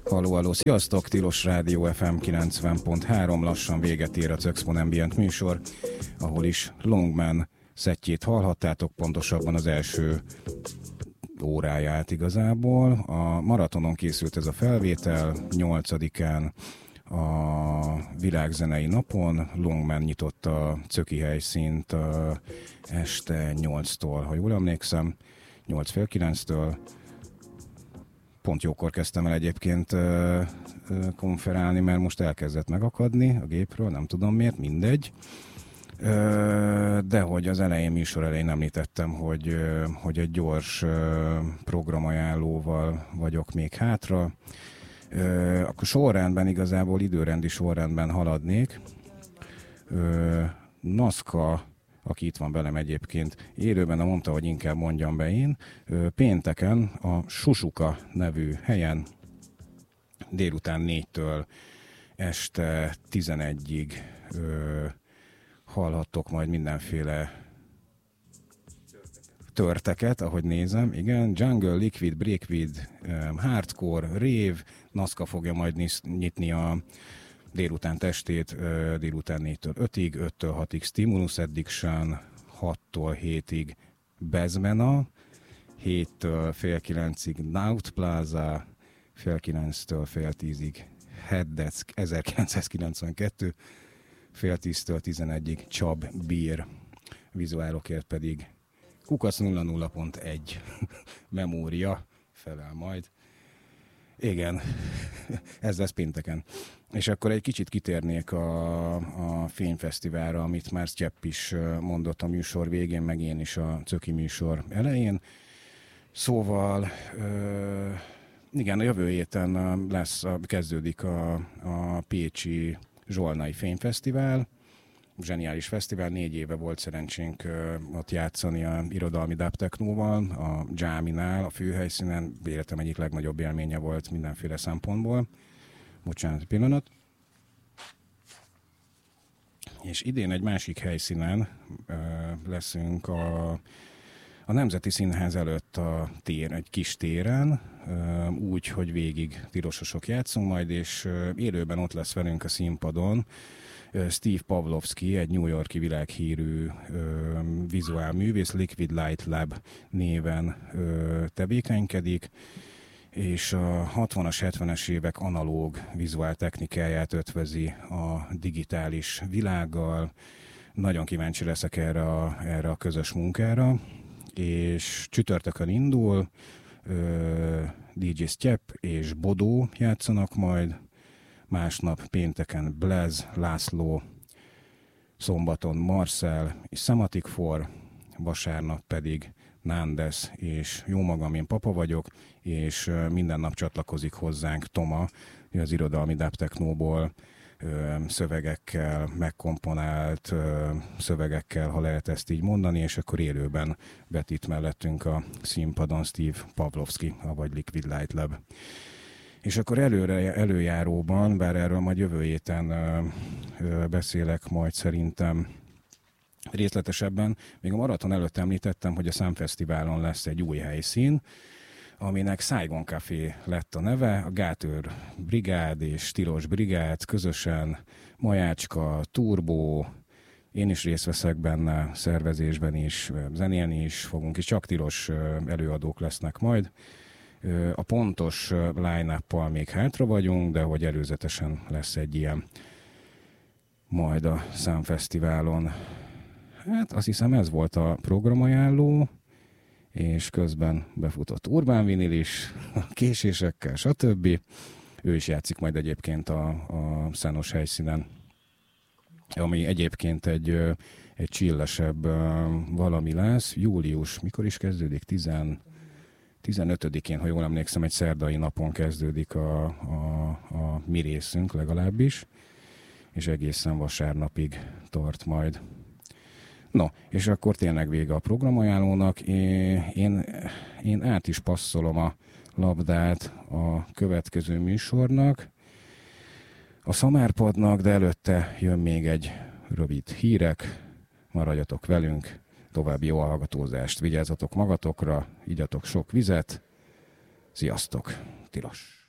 Halló, sziasztok! Tilos Rádió FM 90.3, lassan véget ér a Cöxpon Ambient műsor, ahol is Longman szettjét hallhattátok, pontosabban az első óráját igazából. A maratonon készült ez a felvétel, 8-án a világzenei napon. Longman nyitotta a Cöki helyszínt este 8-tól, ha jól emlékszem, 8:30-től. Pont jókor kezdtem el egyébként konferálni, mert most elkezdett megakadni a gépről, nem tudom miért, mindegy. De hogy az műsor elején említettem, hogy egy gyors programajánlóval vagyok még hátra. Akkor sorrendben, igazából időrendi sorrendben haladnék. Naszka, aki itt van velem egyébként, élőben mondta, hogy inkább mondjam be én, pénteken a Susuka nevű helyen délután 4-től este 11-ig hallhattok majd mindenféle törteket, ahogy nézem, igen, Jungle, Liquid, Breakweed, Hardcore, Rave, Naszka fogja majd nyitni a délután testét, délután 4-től 5-ig, 5-től 6-ig Stimulus Addiction, 6-tól 7-ig Bezmena, 7-től fél 9-ig Naut Plaza, fél 9-től fél 10-ig Headdesk 1992, fél 10-től 11-ig Csab Beer, vizuálokért pedig Kukac 00.1 memória felel majd. Igen, ez lesz pénteken. És akkor egy kicsit kitérnék a fényfesztiválra, amit már Csepp is mondott a műsor végén, meg én is a Cöki műsor elején. Szóval, igen, a jövő héten kezdődik a pécsi Zsolnai Fényfesztivál. Zseniális fesztivál, 4 éve volt szerencsénk ott játszani a irodalmi dubtechnóval, a Jáminál, a főhelyszínen. Életem egyik legnagyobb élménye volt mindenféle szempontból. Bocsánat, pillanat. És idén egy másik helyszínen leszünk a Nemzeti Színház előtt a tér, egy kis téren, úgy, hogy végig tilososok játszunk majd, és élőben ott lesz velünk a színpadon Steve Pavlovsky, egy New York-i világhírű vizuál művész, Liquid Light Lab néven tevékenykedik, és a 60-as, 70-es évek analóg vizuál technikáját ötvözi a digitális világgal. Nagyon kíváncsi leszek erre a közös munkára, és csütörtökön indul, DJ Csepp és Bodó játszanak majd, másnap pénteken Blaz, László, szombaton Marcel és Szematik For, vasárnap pedig Nándes és jómagam, én Papa vagyok, és minden nap csatlakozik hozzánk Toma, az irodalmi dubtechnóból szövegekkel, megkomponált szövegekkel, ha lehet ezt így mondani, és akkor élőben vetít mellettünk a színpadon Steve Pavlovsky, vagy Liquid Light Lab. És akkor előjáróban, bár erről majd jövő héten beszélek majd szerintem részletesebben, még a maraton előtt említettem, hogy a Számfesztiválon lesz egy új helyszín, aminek Saigon Café lett a neve, a Gátőr Brigád és Tilos Brigád közösen, Majácska, Turbó, én is részt veszek benne, szervezésben is, zenélni is fogunk, és csak tilos előadók lesznek majd. A pontos line-up-pal még hátra vagyunk, de hogy előzetesen lesz egy ilyen majd a Számfesztiválon. Hát azt hiszem ez volt a programajánló, és közben befutott Urbán Vinil is, késésekkel, stb. Ő is játszik majd egyébként a Szenos helyszínen, ami egyébként egy chillesebb valami lesz. Július, mikor is kezdődik? 15-én, ha jól emlékszem, egy szerdai napon kezdődik a mi részünk legalábbis, és egészen vasárnapig tart majd. No, és akkor tényleg vége a programajánlónak. Én át is passzolom a labdát a következő műsornak, a Szamárpadnak, de előtte jön még egy rövid hírek. Maradjatok velünk, további jó hallgatózást, vigyázzatok magatokra, igyatok sok vizet. Sziasztok, tilos!